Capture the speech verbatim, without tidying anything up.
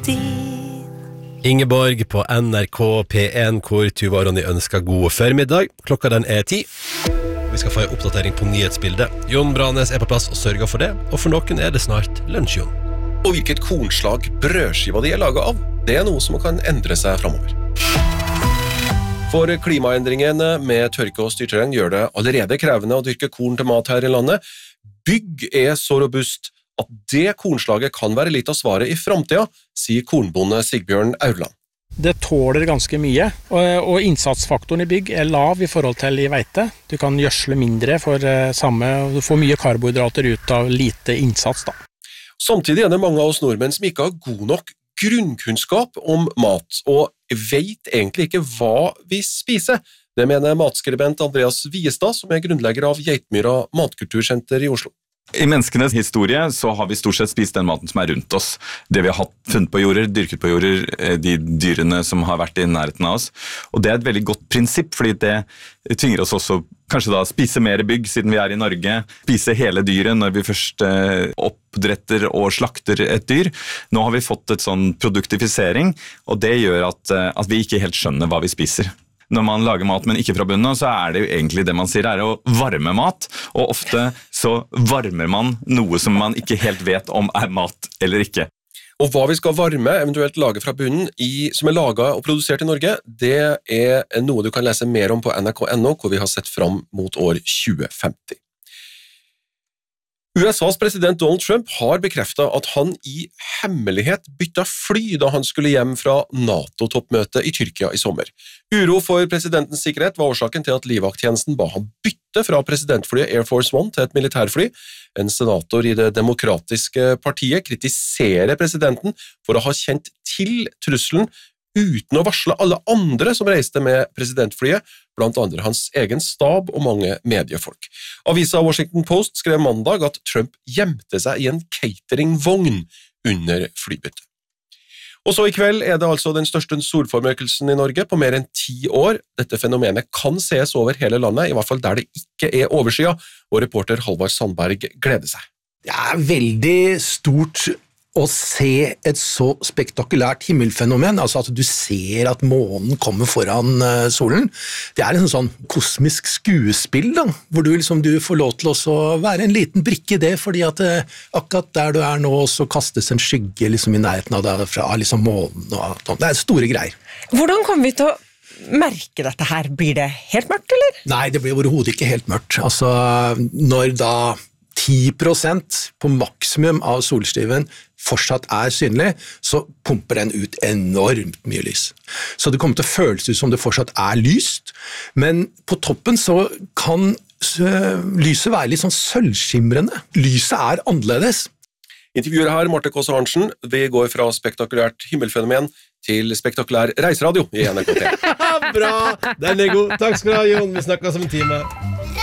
din. Ingeborg på N R K P en, hvor Tuva og Ronny ønsker god førmiddag. Klokka den er ti. Vi skal få en oppdatering på nyhetsbildet. Jon Branes er på plass og sørger for det, og for noen er det snart lunsj, Jon. Og hvilket kornslag brødskiva de er laget av, det er noe som kan endre seg fremover. For klimaendringene med tørke og styrterregn gjør det allerede krevende å dyrke korn til mat her i landet. Bygg er så robust at det kornslaget kan være litt av svaret i fremtiden, sier kornbonde Sigbjørn Aurland. Det tåler ganske mye, og, og innsatsfaktoren i bygg er lav i forhold til i veite. Du kan gjødsle mindre for samme, og du får mye karbohydrater ut av lite innsats da. Samtidig er det mange av oss nordmenn som ikke har god nok grunnkunnskap om mat, og vet egentlig ikke hva vi spiser. Det mener matskribent Andreas Viestad, som er grunnlegger av Geitmyra Matkultursenter i Oslo. I menneskenes historie så har vi stort sett spist den maten som er rundt oss. Det vi har hatt funnet på jorder, dyrket på jorder, de dyrene som har vært i nærheten av oss. Og det er et veldig godt prinsipp, fordi det tvinger oss også kanskje da spise mer bygg siden vi er i Norge, spise hele dyret når vi først oppdretter og slakter et dyr. Nå har vi fått et sånn produktifisering, og det gjør at, at vi ikke helt skjønner hva vi spiser. Når man lager mat, men ikke fra bunnen, så er det jo egentlig det man sier er å varme mat, og ofte så varmer man noe som man ikke helt vet om er mat eller ikke. Og hva vi skal varme, eventuelt lage fra bunnen, i, som er laget og produsert i Norge, det er noe du kan lese mer om på N R K punktum N O, hvor vi har sett fram mot år tjue femti. U S A's president Donald Trump har bekreftet at han i hemmelighet bytta fly da han skulle hjem fra NATO-toppmøtet i Tyrkia i sommer. Uro for presidentens sikkerhet var årsaken til at livvakttjenesten ba han bytte fra presidentflyet Air Force One til et militærfly. En senator i det demokratiske partiet kritiserer presidenten for å ha kjent til trusselen uten å varsle alle andre som reiste med presidentflyet, blant andre hans egen stab og mange mediefolk. Avisa Washington Post skrev mandag at Trump gjemte seg i en cateringvogn under flybyttet. Og så i kveld er det altså den største solformørkelsen i Norge på mer enn ti år. Dette fenomenet kan ses over hele landet, i hvert fall der det ikke er oversida, og reporter Halvard Sandberg gleder seg. Det er veldig stort å se et så spektakulært himmelfenomen, altså at du ser at månen kommer foran solen. Det er en sånn kosmisk skuespill da, hvor du, liksom, du får lov til å være en liten brikke i det, fordi at akkurat der du er nå, så kastes en skygge liksom, i nærheten av det fra liksom, månen. Og, det er store greier. Hvordan kommer vi til å merke dette her? Blir det helt mørkt, eller? Nei, det blir overhodet ikke helt mørkt. Altså, når da ti prosent på maksimum av solstiven fortsatt er synlig, så pumper den ut enormt mye lys. Så det kommer til å føles ut som det fortsatt er lyst, men på toppen så kan lyset være litt sånn sølvskimrende. Lyset er annerledes. Intervjuer her, Marte Kås Arntzen. Vi går fra spektakulært himmelfenomen til spektakulær reiseradio i N R K P. Bra! Den er god. Takk skal du ha, Jon. Vi snakkes om en time.